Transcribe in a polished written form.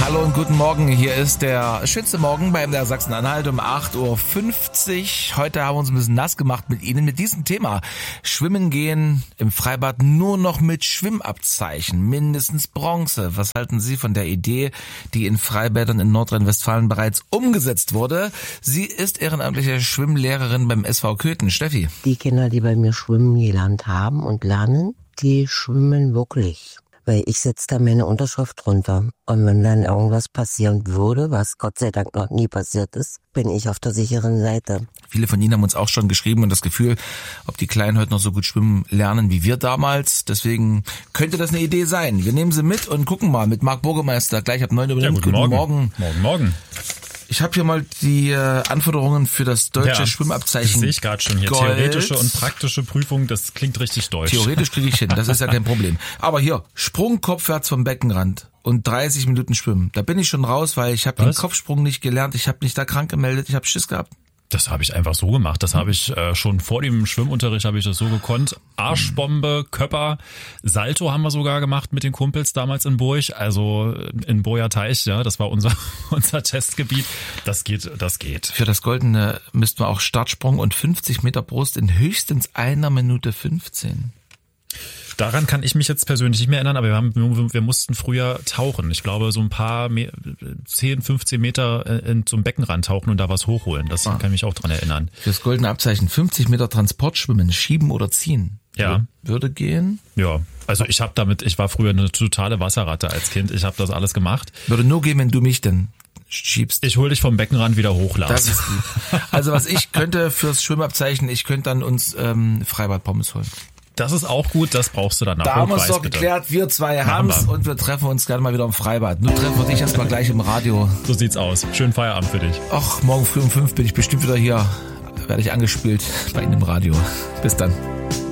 Hallo und guten Morgen. Hier ist der schönste Morgen bei MDR Sachsen-Anhalt um 8.50 Uhr. Heute haben wir uns ein bisschen nass gemacht mit Ihnen mit diesem Thema. Schwimmen gehen im Freibad nur noch mit Schwimmabzeichen, mindestens Bronze. Was halten Sie von der Idee, die in Freibädern in Nordrhein-Westfalen bereits umgesetzt wurde? Sie ist ehrenamtliche Schwimmlehrerin beim SV Köthen. Steffi. Die Kinder, die bei mir schwimmen gelernt haben und lernen, die schwimmen wirklich. Weil ich setze da meine Unterschrift drunter. Und wenn dann irgendwas passieren würde, was Gott sei Dank noch nie passiert ist, bin ich auf der sicheren Seite. Viele von Ihnen haben uns auch schon geschrieben und das Gefühl, ob die Kleinen heute noch so gut schwimmen lernen wie wir damals. Deswegen könnte das eine Idee sein. Wir nehmen sie mit und gucken mal mit Marc Burgermeister gleich ab 9 Uhr. Ja, guten Morgen. Morgen. Ich habe hier mal die Anforderungen für das deutsche Schwimmabzeichen. Das sehe ich gerade schon hier. Gold. Theoretische und praktische Prüfung, das klingt richtig deutsch. Theoretisch kriege ich hin, das ist ja kein Problem. Aber hier, Sprung kopfwärts vom Beckenrand und 30 Minuten schwimmen. Da bin ich schon raus, weil ich habe den Kopfsprung nicht gelernt. Ich habe mich da krank gemeldet, ich habe Schiss gehabt. Das habe ich einfach so gemacht. Das habe ich schon vor dem Schwimmunterricht habe ich das so gekonnt. Arschbombe, Köpper, Salto haben wir sogar gemacht mit den Kumpels damals in Burg. Also in Burger Teich, ja, das war unser Testgebiet. Das geht. Für das Goldene müssten wir auch Startsprung und 50 Meter Brust in höchstens 1 Minute 15. Daran kann ich mich jetzt persönlich nicht mehr erinnern, aber wir mussten früher tauchen. Ich glaube, so ein paar 10, 15 Meter zum Beckenrand tauchen und da was hochholen. Das kann ich mich auch dran erinnern. Fürs Goldene Abzeichen 50 Meter Transportschwimmen, schieben oder ziehen. Ja. Würde gehen? Ja, also ich war früher eine totale Wasserratte als Kind. Ich habe das alles gemacht. Würde nur gehen, wenn du mich denn schiebst. Ich hol dich vom Beckenrand wieder hoch, Lars. Das ist lieb. Also was ich könnte fürs Schwimmabzeichen, ich könnte dann uns Freibad-Pommes holen. Das ist auch gut, das brauchst du danach. Da haben wir es doch geklärt, wir zwei haben's und wir treffen uns gerne mal wieder im Freibad. Nur treffen wir dich erstmal gleich im Radio. So sieht's aus. Schönen Feierabend für dich. Ach, morgen früh um 5 bin ich bestimmt wieder hier. Werde ich angespült bei Ihnen im Radio. Bis dann.